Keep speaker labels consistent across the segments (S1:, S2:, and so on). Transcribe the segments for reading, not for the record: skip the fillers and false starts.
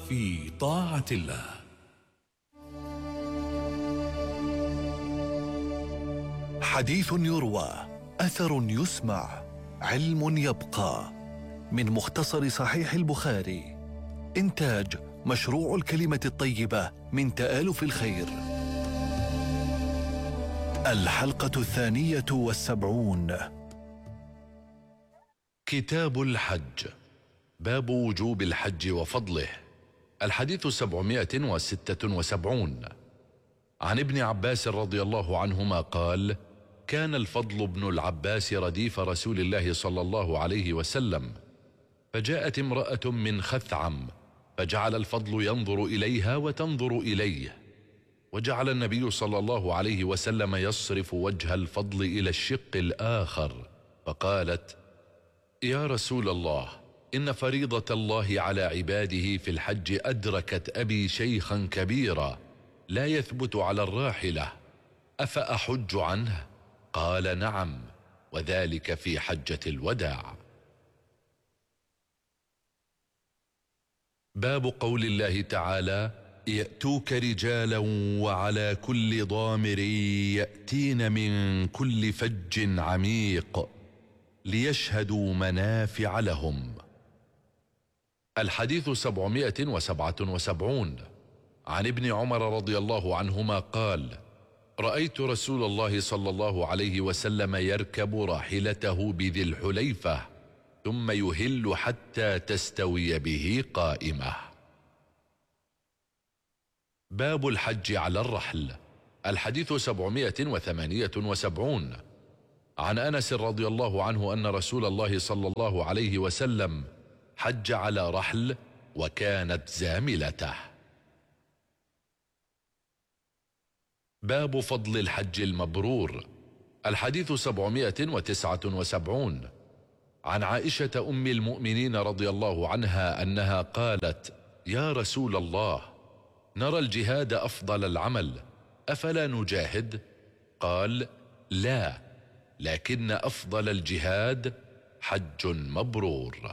S1: في طاعة الله.
S2: حديث يروى، أثر يسمع، علم يبقى. من مختصر صحيح البخاري. إنتاج مشروع الكلمة الطيبة من تآلف الخير. الحلقة 72.
S3: كتاب الحج. باب وجوب الحج وفضله. الحديث 776. عن ابن عباس رضي الله عنهما قال: كان الفضل بن العباس رديف رسول الله صلى الله عليه وسلم، فجاءت امرأة من خثعم، فجعل الفضل ينظر إليها وتنظر إليه، وجعل النبي صلى الله عليه وسلم يصرف وجه الفضل إلى الشق الآخر، فقالت: يا رسول الله، إن فريضة الله على عباده في الحج أدركت أبي شيخا كبيرا لا يثبت على الراحلة، أفأحج عنه؟ قال: نعم، وذلك في حجة الوداع. باب قول الله تعالى: يأتوك رجالا وعلى كل ضامر يأتين من كل فج عميق ليشهدوا منافع لهم. الحديث 777. عن ابن عمر رضي الله عنهما قال: رأيت رسول الله صلى الله عليه وسلم يركب راحلته بذي الحليفة ثم يهل حتى تستوي به قائمة. باب الحج على الرحل. الحديث 778. عن أنس رضي الله عنه أن رسول الله صلى الله عليه وسلم حج على رحل وكانت زاملته. باب فضل الحج المبرور. الحديث 779. عن عائشة أم المؤمنين رضي الله عنها أنها قالت: يا رسول الله، نرى الجهاد أفضل العمل، أفلا نجاهد؟ قال: لا، لكن أفضل الجهاد حج مبرور.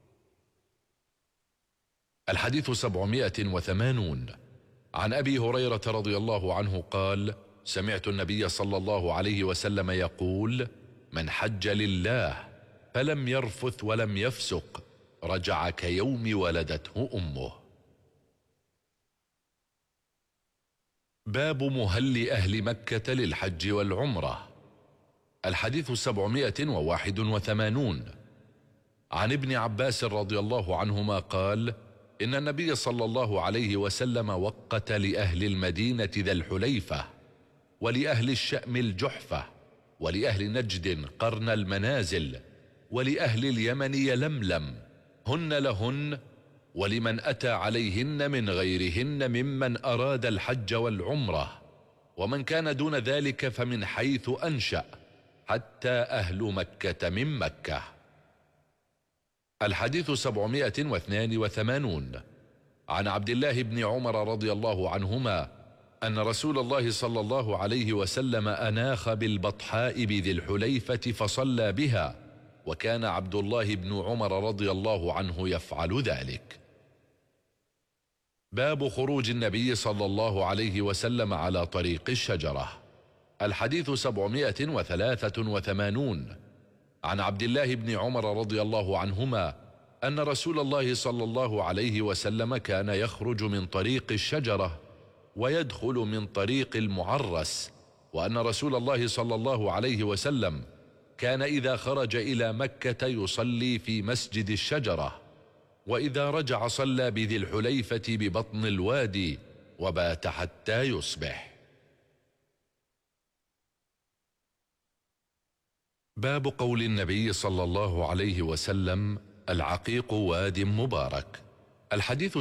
S3: الحديث 780. عن أبي هريرة رضي الله عنه قال: سمعت النبي صلى الله عليه وسلم يقول: من حج لله فلم يرفث ولم يفسق رجع كيوم ولدته أمه. باب مهل أهل مكة للحج والعمرة. الحديث 781. عن ابن عباس رضي الله عنهما قال: إن النبي صلى الله عليه وسلم وقت لأهل المدينة ذا الحليفة، ولأهل الشأم الجحفة، ولأهل نجد قرن المنازل، ولأهل اليمن يلملم، هن لهن، ولمن أتى عليهن من غيرهن ممن أراد الحج والعمرة، ومن كان دون ذلك فمن حيث أنشأ، حتى أهل مكة من مكة. الحديث 782. عن عبد الله بن عمر رضي الله عنهما أن رسول الله صلى الله عليه وسلم أناخ بالبطحاء بذي الحليفة فصلى بها، وكان عبد الله بن عمر رضي الله عنه يفعل ذلك. باب خروج النبي صلى الله عليه وسلم على طريق الشجرة. الحديث 783. عن عبد الله بن عمر رضي الله عنهما أن رسول الله صلى الله عليه وسلم كان يخرج من طريق الشجرة ويدخل من طريق المعرس، وأن رسول الله صلى الله عليه وسلم كان إذا خرج إلى مكة يصلي في مسجد الشجرة، وإذا رجع صلى بذي الحليفة ببطن الوادي وبات حتى يصبح. باب قول النبي صلى الله عليه وسلم: العقيق واد مبارك. الحديث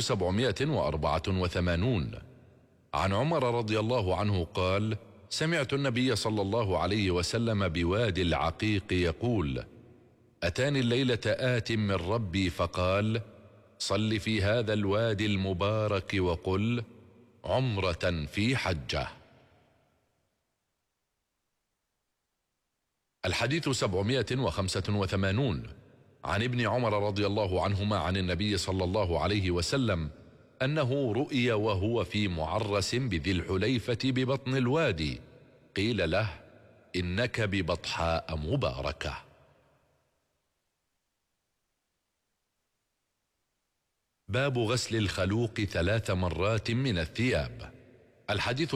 S3: 784. عن عمر رضي الله عنه قال: سمعت النبي صلى الله عليه وسلم بوادي العقيق يقول: أتاني الليلة آت من ربي فقال: صل في هذا الوادي المبارك وقل: عمرة في حجة. الحديث 785. عن ابن عمر رضي الله عنهما عن النبي صلى الله عليه وسلم أنه رؤي وهو في معرس بذي الحليفة ببطن الوادي، قيل له: إنك ببطحاء مباركة. باب غسل الخلوق 3 مرات من الثياب. الحديث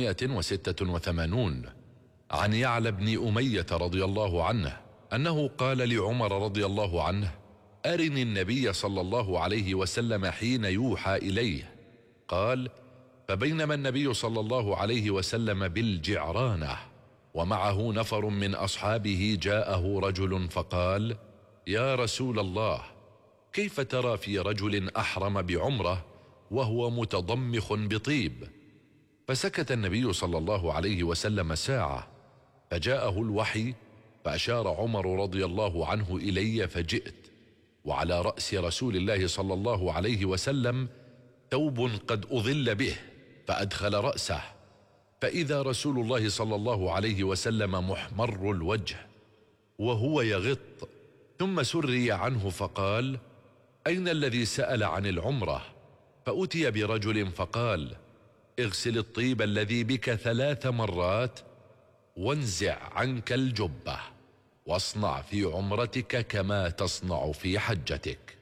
S3: 786. عن يعلى بن أمية رضي الله عنه أنه قال لعمر رضي الله عنه: أرني النبي صلى الله عليه وسلم حين يوحى إليه. قال: فبينما النبي صلى الله عليه وسلم بالجعرانة ومعه نفر من أصحابه، جاءه رجل فقال: يا رسول الله، كيف ترى في رجل أحرم بعمرة وهو متضمخ بطيب؟ فسكت النبي صلى الله عليه وسلم ساعة، فجاءه الوحي فأشار عمر رضي الله عنه إلي فجئت، وعلى رأس رسول الله صلى الله عليه وسلم ثوب قد أظل به، فأدخل رأسه فإذا رسول الله صلى الله عليه وسلم محمر الوجه وهو يغط، ثم سري عنه فقال: أين الذي سأل عن العمرة؟ فأتي برجل فقال: اغسل الطيب الذي بك 3 مرات وانزع عنك الجبة، واصنع في عمرتك كما تصنع في حجتك.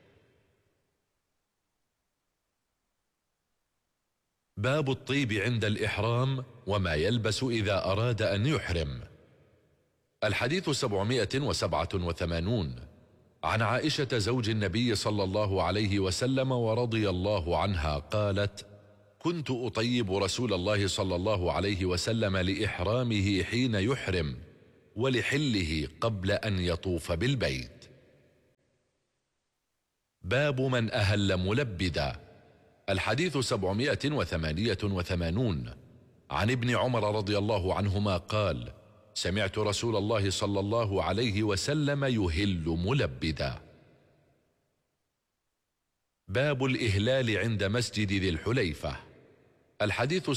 S3: باب الطيب عند الإحرام وما يلبس إذا أراد أن يحرم. الحديث 787. عن عائشة زوج النبي صلى الله عليه وسلم ورضي الله عنها قالت: كنت أطيب رسول الله صلى الله عليه وسلم لإحرامه حين يحرم ولحله قبل أن يطوف بالبيت. باب من أهل ملبدا. الحديث 788. عن ابن عمر رضي الله عنهما قال: سمعت رسول الله صلى الله عليه وسلم يهل ملبدا. باب الإهلال عند مسجد ذي الحليفة. الحديث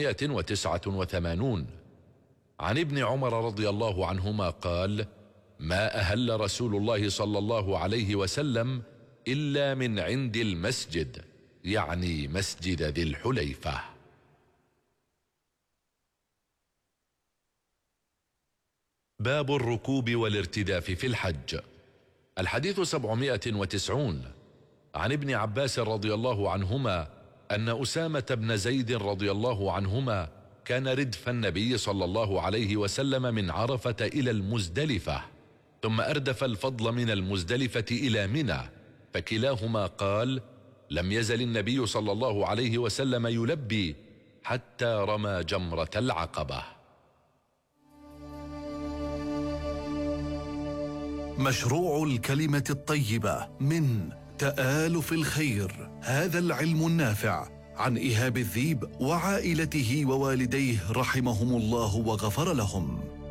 S3: 789. عن ابن عمر رضي الله عنهما قال: ما أهل رسول الله صلى الله عليه وسلم إلا من عند المسجد، يعني مسجد ذي الحليفة. باب الركوب والارتداف في الحج. الحديث 790. عن ابن عباس رضي الله عنهما أن أسامة بن زيد رضي الله عنهما كان ردف النبي صلى الله عليه وسلم من عرفة إلى المزدلفة، ثم أردف الفضل من المزدلفة إلى منى، فكلاهما قال: لم يزل النبي صلى الله عليه وسلم يلبي حتى رمى جمرة العقبة.
S2: مشروع الكلمة الطيبة من تآلف الخير، هذا العلم النافع، عن إيهاب الذيب وعائلته ووالديه رحمهم الله وغفر لهم.